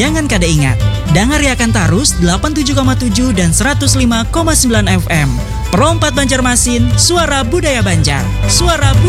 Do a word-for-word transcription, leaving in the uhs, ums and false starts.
Jangan kada ingat, dengar akan tarus delapan puluh tujuh koma tujuh dan seratus lima koma sembilan F M. Perompat Banjarmasin, suara budaya Banjar. Suara budaya